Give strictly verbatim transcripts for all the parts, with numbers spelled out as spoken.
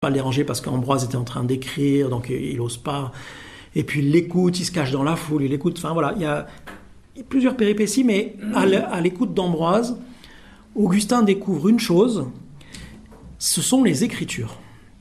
pas le déranger parce qu'Ambroise était en train d'écrire, donc il n'ose pas. Et puis il l'écoute, il se cache dans la foule, il l'écoute. Enfin voilà, il y a, il y a plusieurs péripéties, mais à l'écoute d'Ambroise, Augustin découvre une chose, ce sont les Écritures.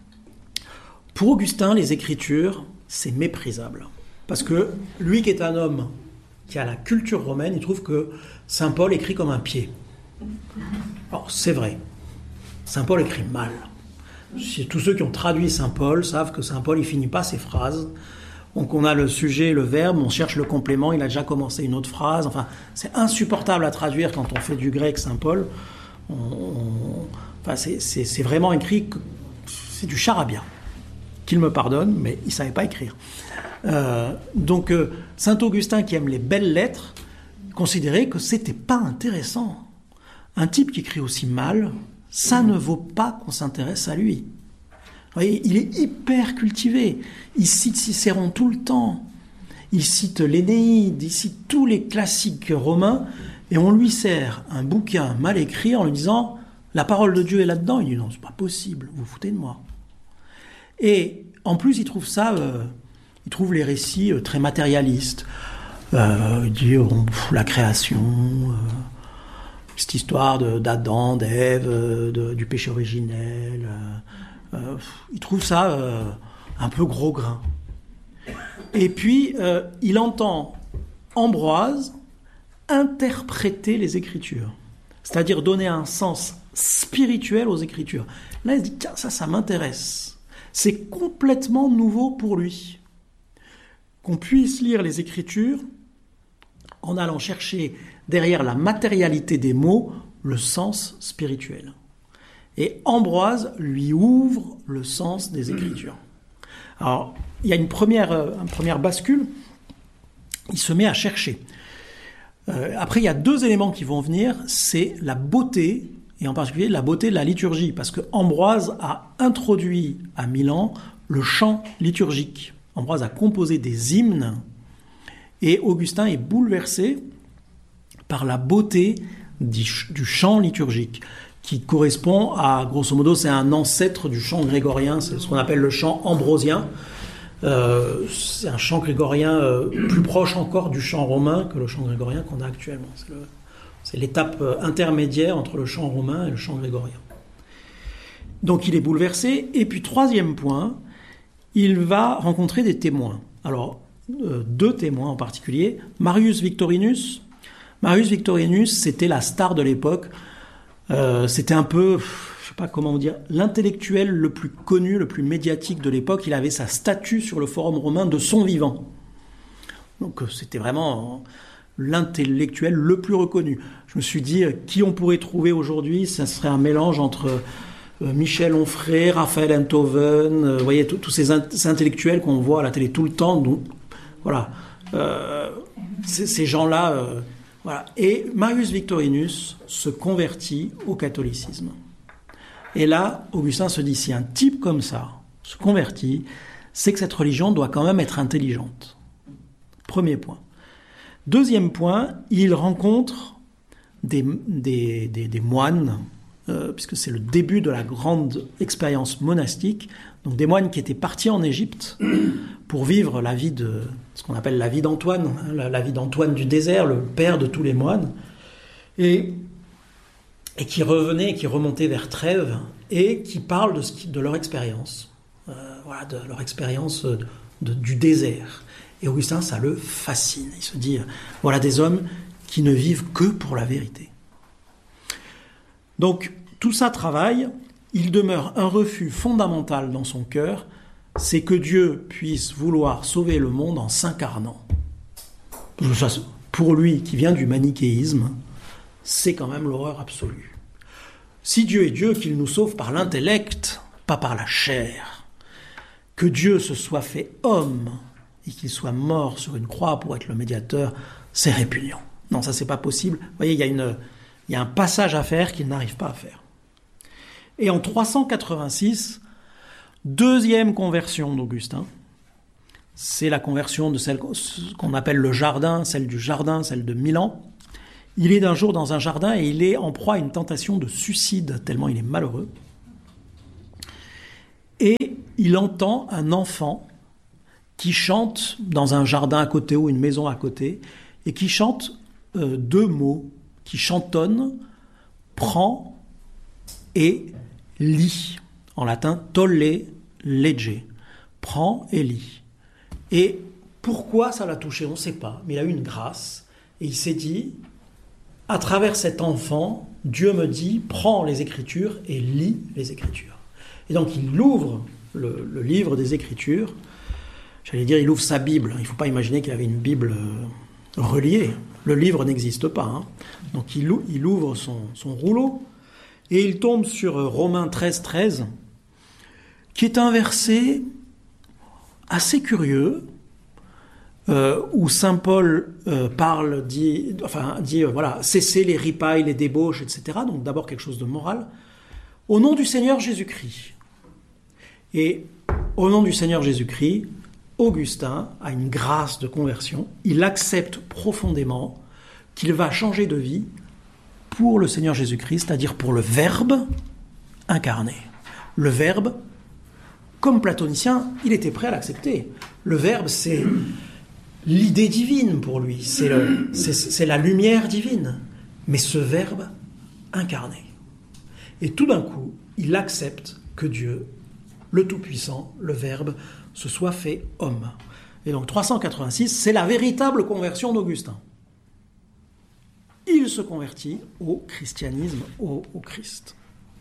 Pour Augustin, les Écritures, c'est méprisable. Parce que lui qui est un homme qui a la culture romaine, il trouve que Saint Paul écrit comme un pied. Alors c'est vrai, Saint Paul écrit mal. Tous ceux qui ont traduit Saint Paul savent que Saint Paul, il finit pas ses phrases. Donc on a le sujet, le verbe, on cherche le complément, il a déjà commencé une autre phrase. Enfin, c'est insupportable à traduire quand on fait du grec Saint Paul. On, on, enfin, c'est, c'est, c'est vraiment écrit, c'est du charabia. Qu'il me pardonne, mais il savait pas écrire. Euh, donc euh, Saint Augustin, qui aime les belles lettres, considérait que c'était pas intéressant. Un type qui écrit aussi mal, ça ne vaut pas qu'on s'intéresse à lui. Vous voyez, il est hyper cultivé. Il cite Cicéron tout le temps. Il cite l'Énéide, il cite tous les classiques romains, et on lui sert un bouquin mal écrit en lui disant « La parole de Dieu est là-dedans ». Il dit « Non, c'est pas possible, vous vous foutez de moi ». Et en plus, il trouve ça, euh, il trouve les récits euh, très matérialistes. Euh, il dit bon, pff, la création... Euh, cette histoire de, d'Adam, d'Ève, de, du péché originel. Euh, euh, il trouve ça euh, un peu gros grain. Et puis, euh, il entend Ambroise interpréter les Écritures, c'est-à-dire donner un sens spirituel aux Écritures. Là, il se dit, tiens, ça, ça m'intéresse. C'est complètement nouveau pour lui. Qu'on puisse lire les Écritures en allant chercher derrière la matérialité des mots, le sens spirituel. Et Ambroise lui ouvre le sens des Écritures. Alors, il y a une première, une première bascule, il se met à chercher. Euh, après, il y a deux éléments qui vont venir, c'est la beauté, et en particulier la beauté de la liturgie, parce que Ambroise a introduit à Milan le chant liturgique. Ambroise a composé des hymnes, et Augustin est bouleversé par la beauté du chant liturgique, qui correspond à, grosso modo, c'est un ancêtre du chant grégorien, c'est ce qu'on appelle le chant ambrosien. Euh, c'est un chant grégorien euh, plus proche encore du chant romain que le chant grégorien qu'on a actuellement. C'est, le, c'est l'étape intermédiaire entre le chant romain et le chant grégorien. Donc il est bouleversé. Et puis, troisième point, il va rencontrer des témoins. Alors, euh, deux témoins en particulier. Marius Victorinus, Marius Victorinus, c'était la star de l'époque. Euh, c'était un peu, je sais pas comment vous dire, l'intellectuel le plus connu, le plus médiatique de l'époque. Il avait sa statue sur le forum romain de son vivant. Donc c'était vraiment l'intellectuel le plus reconnu. Je me suis dit, qui on pourrait trouver aujourd'hui, ça serait un mélange entre Michel Onfray, Raphaël Enthoven, euh, vous voyez, tous ces, in- ces intellectuels qu'on voit à la télé tout le temps. Donc, voilà, euh, ces gens-là... Euh, Voilà. Et Marius Victorinus se convertit au catholicisme. Et là, Augustin se dit, si un type comme ça se convertit, c'est que cette religion doit quand même être intelligente. Premier point. Deuxième point, il rencontre des, des, des, des moines, euh, puisque c'est le début de la grande expérience monastique, donc des moines qui étaient partis en Égypte pour vivre la vie de, ce qu'on appelle la vie d'Antoine, hein, la, la vie d'Antoine du désert, le père de tous les moines, et, et qui revenaient, qui remontaient vers Trèves, et qui parlent de, ce qui, de leur expérience, euh, voilà, de leur expérience de, de, du désert. Et Augustin, ça le fascine. Il se dit, voilà des hommes qui ne vivent que pour la vérité. Donc, tout ça travaille. Il demeure un refus fondamental dans son cœur, c'est que Dieu puisse vouloir sauver le monde en s'incarnant. Pour lui, qui vient du manichéisme, c'est quand même l'horreur absolue. Si Dieu est Dieu, qu'il nous sauve par l'intellect, pas par la chair. Que Dieu se soit fait homme et qu'il soit mort sur une croix pour être le médiateur, c'est répugnant. Non, ça c'est pas possible. Vous voyez, il y a une, il y a un passage à faire qu'il n'arrive pas à faire. Et en trois cent quatre-vingt-six, deuxième conversion d'Augustin, c'est la conversion de celle qu'on appelle le jardin, celle du jardin, celle de Milan. Il est d'un jour dans un jardin et il est en proie à une tentation de suicide, tellement il est malheureux. Et il entend un enfant qui chante dans un jardin à côté ou une maison à côté, et qui chante euh, deux mots, qui chantonne « prends » et « lis ». En latin, « tolle lege ». « Prends et lis ». Et pourquoi ça l'a touché, on ne sait pas, mais il a eu une grâce, et il s'est dit, à travers cet enfant, Dieu me dit, prends les Écritures et lis les Écritures. Et donc il ouvre le, le livre des Écritures, j'allais dire, il ouvre sa Bible, il ne faut pas imaginer qu'il avait une Bible reliée, le livre n'existe pas, hein. Donc il, il ouvre son, son rouleau, et il tombe sur Romains treize, treize, qui est un verset assez curieux, euh, où saint Paul euh, parle, dit, enfin, dit, euh, voilà, cessez les ripailles, les débauches, et cetera. Donc d'abord quelque chose de moral. Au nom du Seigneur Jésus-Christ. Et au nom du Seigneur Jésus-Christ, Augustin a une grâce de conversion. Il accepte profondément qu'il va changer de vie pour le Seigneur Jésus-Christ, c'est-à-dire pour le Verbe incarné. Le Verbe, comme platonicien, il était prêt à l'accepter. Le Verbe, c'est l'idée divine pour lui, c'est, le, c'est, c'est la lumière divine, mais ce Verbe incarné. Et tout d'un coup, il accepte que Dieu, le Tout-Puissant, le Verbe, se soit fait homme. Et donc trois cent quatre-vingt-six, c'est la véritable conversion d'Augustin. Il se convertit au christianisme, au, au Christ.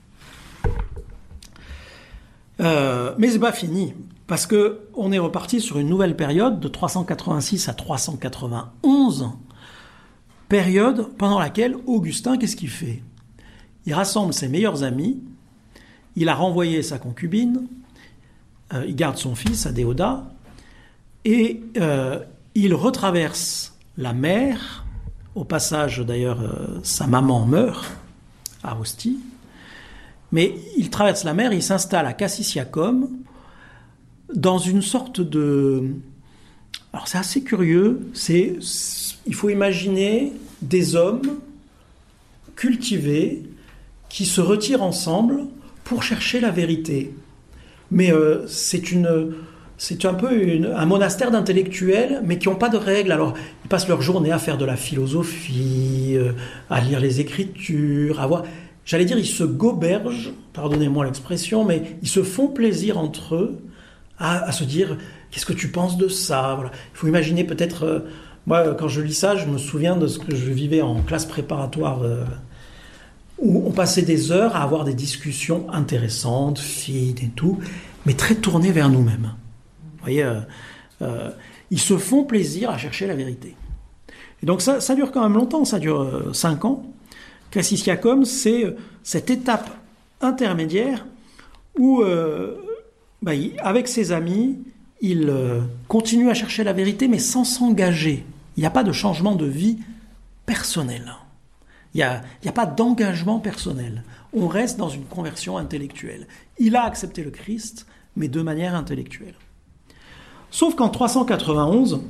Euh, mais c'est pas fini, parce que on est reparti sur une nouvelle période de trois cent quatre-vingt-six à trois cent quatre-vingt-onze, période pendant laquelle Augustin, qu'est-ce qu'il fait ? Il rassemble ses meilleurs amis, il a renvoyé sa concubine, euh, il garde son fils, Adéodat, et euh, il retraverse la mer. Au passage, d'ailleurs, euh, sa maman meurt à Ostie. Mais il traverse la mer, il s'installe à Cassisiacum, dans une sorte de... Alors c'est assez curieux, c'est, il faut imaginer des hommes cultivés qui se retirent ensemble pour chercher la vérité. Mais euh, c'est une... C'est un peu une, un monastère d'intellectuels, mais qui n'ont pas de règles. Alors, ils passent leur journée à faire de la philosophie, euh, à lire les Écritures, à voir... J'allais dire, ils se gobergent, pardonnez-moi l'expression, mais ils se font plaisir entre eux à, à se dire, qu'est-ce que tu penses de ça ? Voilà. Il faut imaginer peut-être... Euh, moi, quand je lis ça, je me souviens de ce que je vivais en classe préparatoire, euh, où on passait des heures à avoir des discussions intéressantes, fines et tout, mais très tournées vers nous-mêmes. Vous voyez, euh, euh, ils se font plaisir à chercher la vérité. Et donc ça, ça dure quand même longtemps, ça dure euh, cinq ans. Cassisiacum, c'est euh, cette étape intermédiaire où, euh, bah, il, avec ses amis, il euh, continue à chercher la vérité, mais sans s'engager. Il n'y a pas de changement de vie personnel. Il n'y a, il n'y a pas d'engagement personnel. On reste dans une conversion intellectuelle. Il a accepté le Christ, mais de manière intellectuelle. Sauf qu'en trois cent quatre-vingt-onze,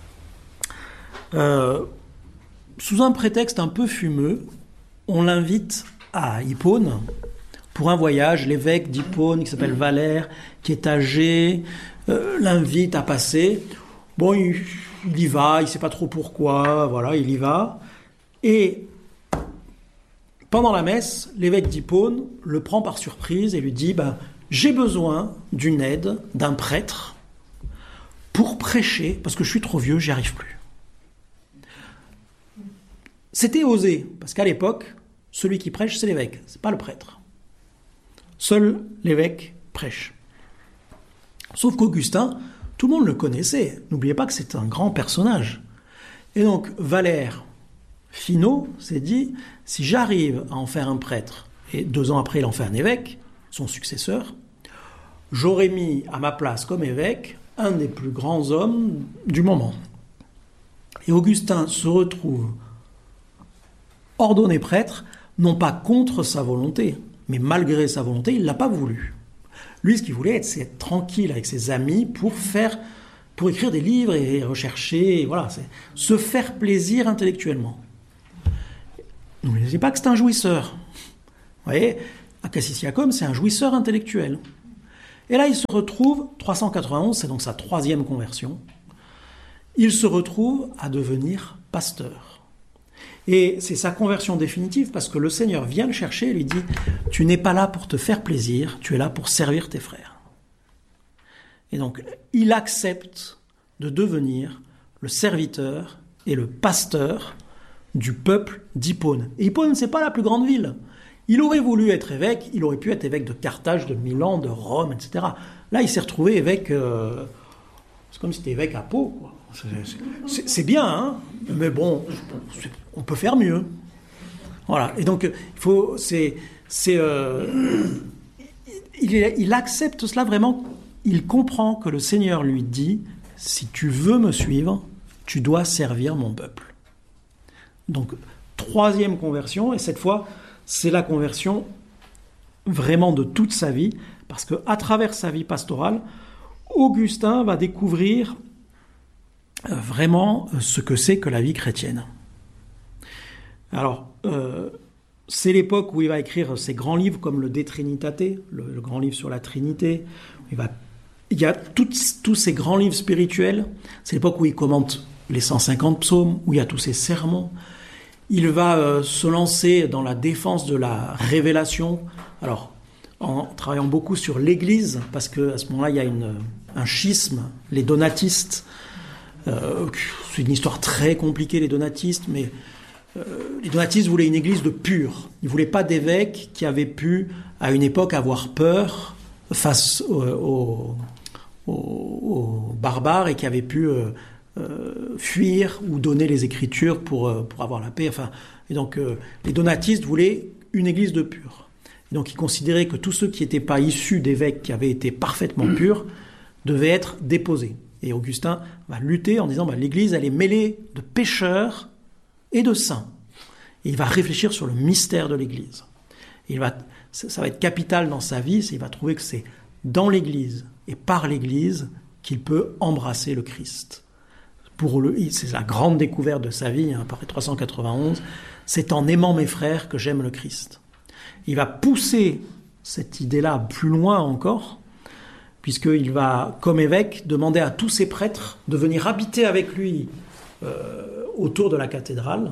euh, sous un prétexte un peu fumeux, on l'invite à Hippone pour un voyage. L'évêque d'Hippone, qui s'appelle Valère, qui est âgé, euh, l'invite à passer. Bon, il, il y va, il ne sait pas trop pourquoi, voilà, il y va. Et pendant la messe, l'évêque d'Hippone le prend par surprise et lui dit ben, « J'ai besoin d'une aide, d'un prêtre, pour prêcher, parce que je suis trop vieux, j'y arrive plus. » C'était osé, parce qu'à l'époque, celui qui prêche, c'est l'évêque, c'est pas le prêtre. Seul l'évêque prêche. Sauf qu'Augustin, tout le monde le connaissait. N'oubliez pas que c'est un grand personnage. Et donc, Valère Finot s'est dit, si j'arrive à en faire un prêtre, et deux ans après, il en fait un évêque, son successeur, j'aurais mis à ma place comme évêque un des plus grands hommes du moment. Et Augustin se retrouve ordonné prêtre, non pas contre sa volonté, mais malgré sa volonté, il ne l'a pas voulu. Lui, ce qu'il voulait, c'est être tranquille avec ses amis pour faire, pour écrire des livres et rechercher, et voilà, c'est se faire plaisir intellectuellement. N'oubliez pas que c'est un jouisseur. Vous voyez, à Cassisiacum, c'est un jouisseur intellectuel. Et là, il se retrouve, trois cent quatre-vingt-onze, c'est donc sa troisième conversion, il se retrouve à devenir pasteur. Et c'est sa conversion définitive parce que le Seigneur vient le chercher et lui dit « Tu n'es pas là pour te faire plaisir, tu es là pour servir tes frères. » Et donc, il accepte de devenir le serviteur et le pasteur du peuple d'Hippone. Et Hippone, ce n'est pas la plus grande ville. Il aurait voulu être évêque, il aurait pu être évêque de Carthage, de Milan, de Rome, et cetera. Là, il s'est retrouvé évêque, euh, c'est comme si c'était évêque à Pau, quoi. C'est, c'est, c'est bien, hein, mais bon, on peut faire mieux. Voilà. Et donc, il faut, c'est, c'est, euh, il, il accepte cela vraiment. Il comprend que le Seigneur lui dit, si tu veux me suivre, tu dois servir mon peuple. Donc, troisième conversion, et cette fois, c'est la conversion vraiment de toute sa vie, parce qu'à travers sa vie pastorale, Augustin va découvrir vraiment ce que c'est que la vie chrétienne. Alors, euh, c'est l'époque où il va écrire ses grands livres comme le De Trinitate, le, le grand livre sur la Trinité. Il, va, il y a toutes, tous ces grands livres spirituels. C'est l'époque où il commente les cent cinquante psaumes, où il y a tous ces sermons. Il va euh, se lancer dans la défense de la révélation. Alors, en travaillant beaucoup sur l'Église, parce qu'à ce moment-là, il y a une, un schisme, les donatistes. Euh, c'est une histoire très compliquée, les donatistes, mais euh, les donatistes voulaient une église de pure. Ils ne voulaient pas d'évêques qui avaient pu, à une époque, avoir peur face aux, aux, aux barbares et qui avaient pu euh, euh, fuir ou donner les Écritures pour, euh, pour avoir la paix. Enfin, et donc, euh, les donatistes voulaient une église de pure. Et donc, ils considéraient que tous ceux qui n'étaient pas issus d'évêques qui avaient été parfaitement purs devaient être déposés. Et Augustin va lutter en disant bah, l'Église, elle est mêlée de pécheurs et de saints. Et il va réfléchir sur le mystère de l'Église. Et il va, ça va être capital dans sa vie, c'est qu'il va trouver que c'est dans l'Église et par l'Église qu'il peut embrasser le Christ. Pour le, c'est la grande découverte de sa vie, hein, après trois cent quatre-vingt-onze, c'est en aimant mes frères que j'aime le Christ. Il va pousser cette idée-là plus loin encore, puisqu'il va, comme évêque, demander à tous ses prêtres de venir habiter avec lui euh, autour de la cathédrale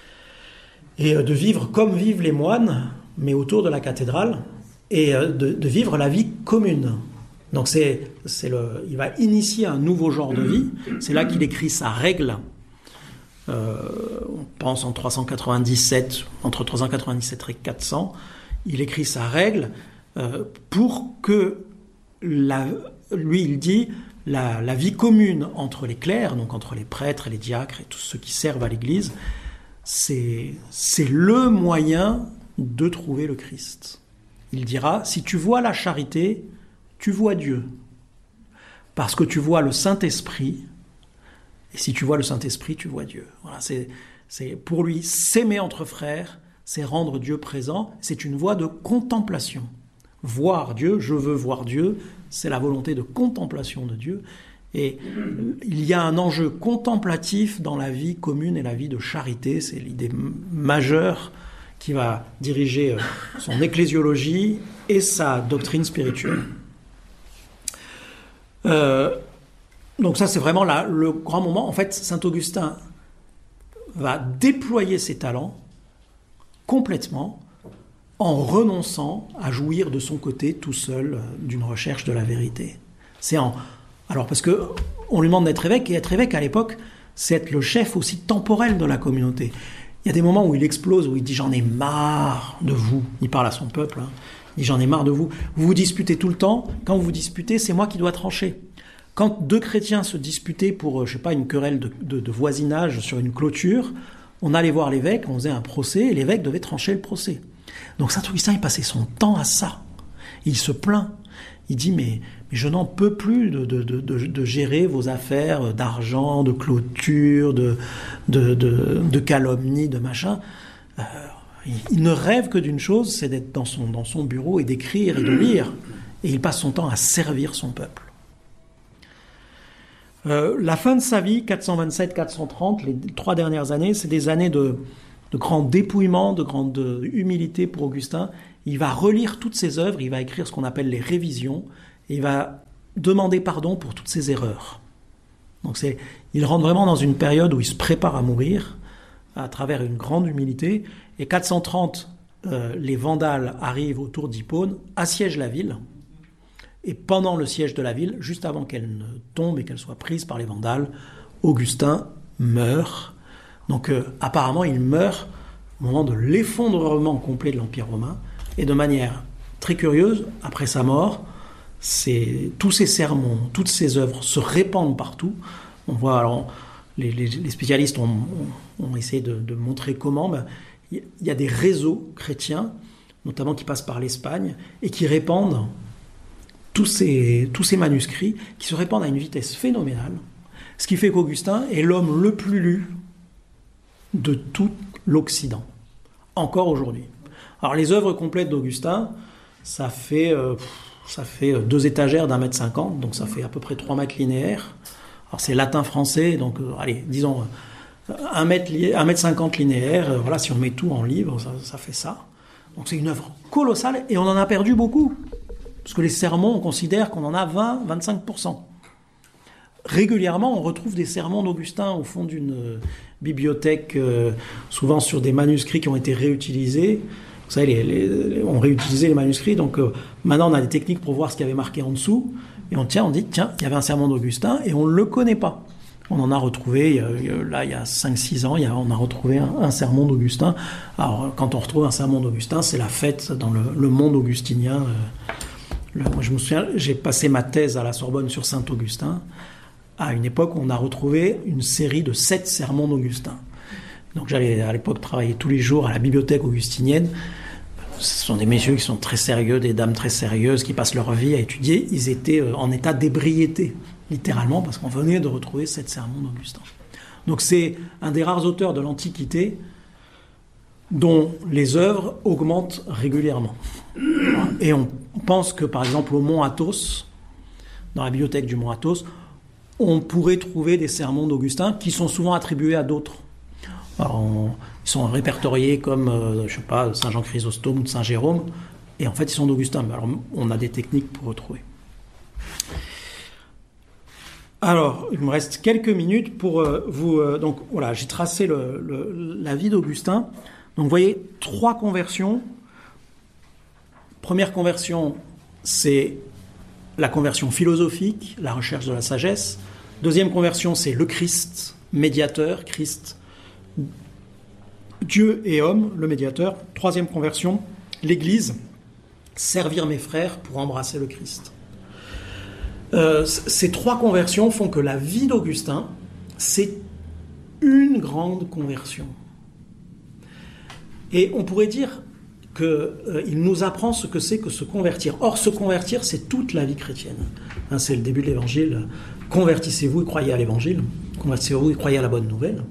et euh, de vivre comme vivent les moines, mais autour de la cathédrale, et euh, de, de vivre la vie commune. Donc c'est, c'est le, il va initier un nouveau genre de vie. C'est là qu'il écrit sa règle. Euh, on pense en trois cent quatre-vingt-dix-sept, entre trois cent quatre-vingt-dix-sept et quatre cents, il écrit sa règle euh, pour que La, lui, il dit la, la vie commune entre les clercs, donc entre les prêtres et les diacres et tous ceux qui servent à l'Église, c'est, c'est le moyen de trouver le Christ. Il dira, si tu vois la charité, tu vois Dieu. Parce que tu vois le Saint-Esprit, et si tu vois le Saint-Esprit, tu vois Dieu. Voilà, c'est, c'est, pour lui, s'aimer entre frères, c'est rendre Dieu présent, c'est une voie de contemplation. Voir Dieu, je veux voir Dieu, c'est la volonté de contemplation de Dieu. Et il y a un enjeu contemplatif dans la vie commune et la vie de charité. C'est l'idée majeure qui va diriger son ecclésiologie et sa doctrine spirituelle. Euh, donc ça, c'est vraiment la, le grand moment. En fait, saint Augustin va déployer ses talents complètement en renonçant à jouir de son côté tout seul d'une recherche de la vérité. C'est en... Alors, parce que on lui demande d'être évêque, et être évêque à l'époque, c'est être le chef aussi temporel de la communauté. Il y a des moments où il explose, où il dit « j'en ai marre de vous ». Il parle à son peuple, hein. Il dit « j'en ai marre de vous ». Vous vous disputez tout le temps. Quand vous vous disputez, c'est moi qui dois trancher. Quand deux chrétiens se disputaient pour, je sais pas, une querelle de, de, de voisinage sur une clôture, on allait voir l'évêque, on faisait un procès, et l'évêque devait trancher le procès. Donc saint Augustin, il passait son temps à ça. Il se plaint. Il dit, mais, mais je n'en peux plus de, de, de, de gérer vos affaires d'argent, de clôture, de, de, de, de calomnie, de machin. Euh, il, il ne rêve que d'une chose, c'est d'être dans son, dans son bureau et d'écrire et de lire. Et il passe son temps à servir son peuple. Euh, la fin de sa vie, quatre cent vingt-sept à quatre cent trente, les trois dernières années, c'est des années de... de grand dépouillement, de grande humilité pour Augustin. Il va relire toutes ses œuvres, il va écrire ce qu'on appelle les révisions, et il va demander pardon pour toutes ses erreurs. Donc c'est, il rentre vraiment dans une période où il se prépare à mourir à travers une grande humilité. Et quatre cent trente, euh, les Vandales arrivent autour d'Hippone, assiègent la ville. Et pendant le siège de la ville, juste avant qu'elle ne tombe et qu'elle soit prise par les Vandales, Augustin meurt. Donc euh, apparemment, il meurt au moment de l'effondrement complet de l'Empire romain. Et de manière très curieuse, après sa mort, c'est, tous ses sermons, toutes ses œuvres se répandent partout. On voit, alors, les, les, les spécialistes ont, ont, ont essayé de, de montrer comment. Ben, il y a des réseaux chrétiens, notamment qui passent par l'Espagne, et qui répandent tous ces, tous ces manuscrits, qui se répandent à une vitesse phénoménale. Ce qui fait qu'Augustin est l'homme le plus lu de tout l'Occident, encore aujourd'hui. Alors les œuvres complètes d'Augustin, ça fait, euh, ça fait deux étagères d'un mètre cinquante, donc ça fait à peu près trois mètres linéaires. Alors c'est latin-français, donc euh, allez, disons un mètre, un mètre cinquante linéaire, euh, voilà, si on met tout en livre, ça, ça fait ça. Donc c'est une œuvre colossale, et on en a perdu beaucoup. Parce que les sermons, on considère qu'on en a vingt à vingt-cinq pour cent. Régulièrement, on retrouve des sermons d'Augustin au fond d'une euh, bibliothèque, euh, souvent sur des manuscrits qui ont été réutilisés. Vous savez, les, les, on réutilisait les manuscrits, donc euh, maintenant on a des techniques pour voir ce qu'il y avait marqué en dessous, et on tient, on dit, tiens, il y avait un sermon d'Augustin, et on ne le connaît pas. On en a retrouvé, euh, là, il y a cinq six ans, il y a, on a retrouvé un, un sermon d'Augustin. Alors, quand on retrouve un sermon d'Augustin, c'est la fête dans le, le monde augustinien. Euh, le, moi, je me souviens, j'ai passé ma thèse à la Sorbonne sur Saint-Augustin, à une époque où on a retrouvé une série de sept sermons d'Augustin. Donc j'allais à l'époque travailler tous les jours à la bibliothèque augustinienne. Ce sont des messieurs qui sont très sérieux, des dames très sérieuses, qui passent leur vie à étudier. Ils étaient en état d'ébriété, littéralement, parce qu'on venait de retrouver sept sermons d'Augustin. Donc c'est un des rares auteurs de l'Antiquité dont les œuvres augmentent régulièrement. Et on pense que, par exemple, au Mont Athos, dans la bibliothèque du Mont Athos, on pourrait trouver des sermons d'Augustin qui sont souvent attribués à d'autres. Alors, on, ils sont répertoriés comme, euh, je sais pas, Saint Jean Chrysostome ou Saint Jérôme, et en fait, ils sont d'Augustin. Mais alors, on a des techniques pour retrouver. Alors, il me reste quelques minutes pour euh, vous... Euh, donc, voilà, j'ai tracé le, le, la vie d'Augustin. Donc, vous voyez, trois conversions. Première conversion, c'est la conversion philosophique, la recherche de la sagesse. Deuxième conversion, c'est le Christ, médiateur, Christ, Dieu et homme, le médiateur. Troisième conversion, l'Église, servir mes frères pour embrasser le Christ. Euh, ces trois conversions font que la vie d'Augustin, c'est une grande conversion. Et on pourrait dire qu'il euh, nous apprend ce que c'est que se convertir. Or, se convertir, c'est toute la vie chrétienne. Hein, c'est le début de l'Évangile. Convertissez-vous et croyez à l'Évangile. Convertissez-vous et croyez à la bonne nouvelle.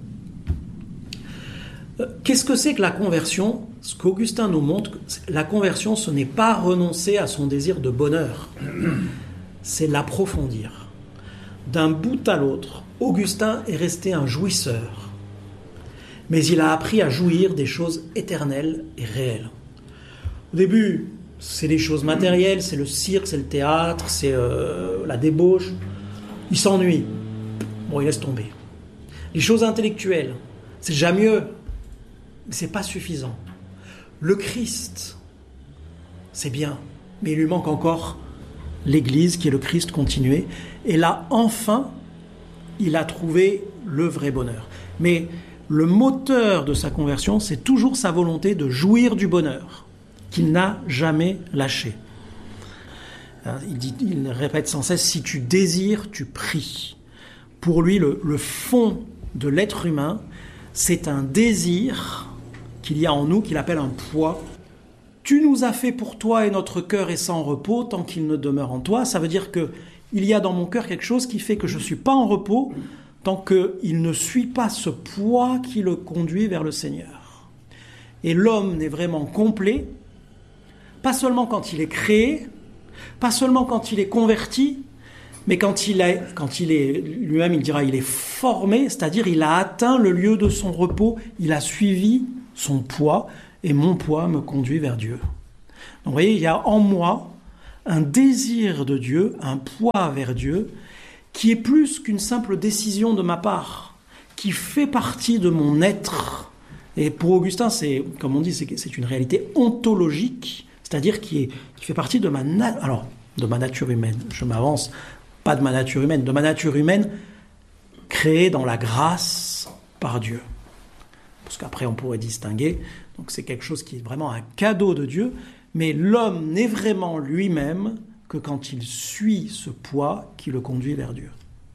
Euh, qu'est-ce que c'est que la conversion ? Ce qu'Augustin nous montre, la conversion, ce n'est pas renoncer à son désir de bonheur. C'est l'approfondir. D'un bout à l'autre, Augustin est resté un jouisseur. Mais il a appris à jouir des choses éternelles et réelles. Au début, c'est des choses matérielles, c'est le cirque, c'est le théâtre, c'est euh, la débauche. Il s'ennuie. Bon, il laisse tomber. Les choses intellectuelles, c'est déjà mieux, mais c'est pas suffisant. Le Christ, c'est bien, mais il lui manque encore l'Église qui est le Christ continué. Et là, enfin, il a trouvé le vrai bonheur. Mais le moteur de sa conversion, c'est toujours sa volonté de jouir du bonheur, qu'il n'a jamais lâché. Il, dit, il répète sans cesse, si tu désires, tu pries. Pour lui, le, le fond de l'être humain, c'est un désir qu'il y a en nous, qu'il appelle un poids. Tu nous as fait pour toi et notre cœur est sans repos tant qu'il ne demeure en toi. Ça veut dire qu'il y a dans mon cœur quelque chose qui fait que je ne suis pas en repos tant qu'il ne suit pas ce poids qui le conduit vers le Seigneur. Et l'homme n'est vraiment complet, pas seulement quand il est créé, pas seulement quand il est converti, mais quand il est, quand il est lui-même, il dira, il est formé, c'est-à-dire il a atteint le lieu de son repos, il a suivi son poids, et mon poids me conduit vers Dieu. Donc vous voyez, il y a en moi un désir de Dieu, un poids vers Dieu, qui est plus qu'une simple décision de ma part, qui fait partie de mon être. Et pour Augustin, c'est, comme on dit, c'est, c'est une réalité ontologique, c'est-à-dire qui, est, qui fait partie de ma, na- alors, de ma nature humaine. Je m'avance, pas de ma nature humaine, de ma nature humaine créée dans la grâce par Dieu. Parce qu'après, on pourrait distinguer. Donc c'est quelque chose qui est vraiment un cadeau de Dieu, mais l'homme n'est vraiment lui-même que quand il suit ce poids qui le conduit vers Dieu.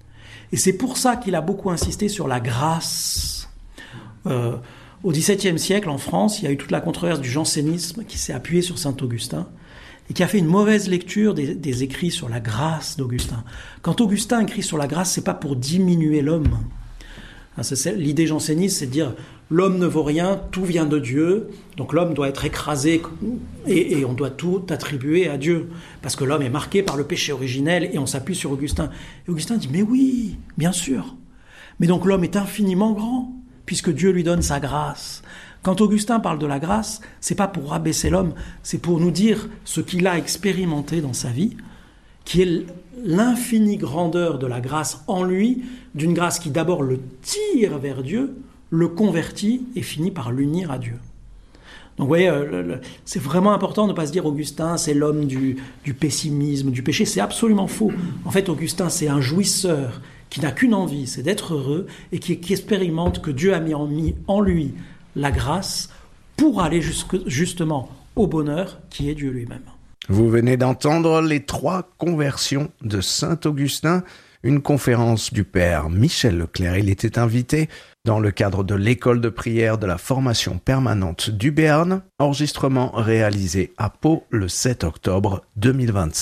Et c'est pour ça qu'il a beaucoup insisté sur la grâce. Euh, au dix-septième siècle, en France, il y a eu toute la controverse du jansénisme qui s'est appuyé sur saint Augustin et qui a fait une mauvaise lecture des, des écrits sur la grâce d'Augustin. Quand Augustin écrit sur la grâce, c'est pas pour diminuer l'homme. C'est, l'idée janséniste, c'est de dire l'homme ne vaut rien, tout vient de Dieu, donc l'homme doit être écrasé et, et on doit tout attribuer à Dieu, parce que l'homme est marqué par le péché originel et on s'appuie sur Augustin. Et Augustin dit, mais oui, bien sûr, mais donc l'homme est infiniment grand, puisque Dieu lui donne sa grâce. Quand Augustin parle de la grâce, c'est pas pour rabaisser l'homme, c'est pour nous dire ce qu'il a expérimenté dans sa vie, qui est l'infinie grandeur de la grâce en lui, d'une grâce qui d'abord le tire vers Dieu, le convertit et finit par l'unir à Dieu. Donc vous voyez, c'est vraiment important de ne pas se dire Augustin, c'est l'homme du, du pessimisme, du péché. C'est absolument faux. En fait, Augustin, c'est un jouisseur qui n'a qu'une envie, c'est d'être heureux et qui, qui expérimente que Dieu a mis en, mis en lui la grâce pour aller jusque, justement au bonheur qui est Dieu lui-même. Vous venez d'entendre les trois conversions de saint Augustin, une conférence du père Michel Leclerc. Il était invité dans le cadre de l'école de prière de la formation permanente du Béarn, enregistrement réalisé à Pau le sept octobre deux mille vingt-cinq.